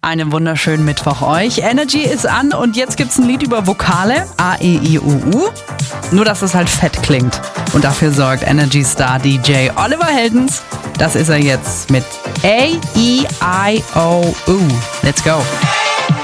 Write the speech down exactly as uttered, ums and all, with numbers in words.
Einen wunderschönen Mittwoch euch. Energy ist an und jetzt gibt's ein Lied über Vokale. A, E, I, O, U. Nur, dass es halt fett klingt. Und dafür sorgt Energy Star D J Oliver Heldens. Das ist er jetzt mit A, E, I, O, U. Let's go.